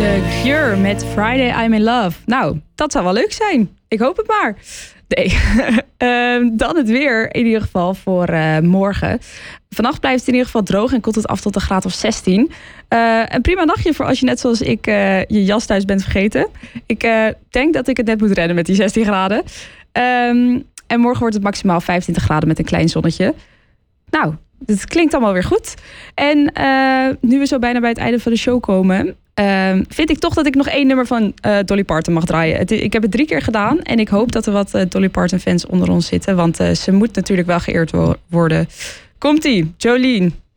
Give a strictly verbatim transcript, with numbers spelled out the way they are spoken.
The Cure met Friday I'm in Love. Nou, dat zou wel leuk zijn. Ik hoop het maar. Nee. um, dan het weer in ieder geval voor uh, morgen. Vannacht blijft het in ieder geval droog en koelt het af tot een graad of zestien. Uh, een prima nachtje voor als je net zoals ik uh, je jas thuis bent vergeten. Ik uh, denk dat ik het net moet redden met die zestien graden. Um, en morgen wordt het maximaal vijfentwintig graden met een klein zonnetje. Nou, het klinkt allemaal weer goed. En uh, nu we zo bijna bij het einde van de show komen, Uh, vind ik toch dat ik nog één nummer van uh, Dolly Parton mag draaien. Het, ik heb het drie keer gedaan en ik hoop dat er wat uh, Dolly Parton fans onder ons zitten. Want uh, ze moet natuurlijk wel geëerd wo- worden. Komt-ie, Jolene.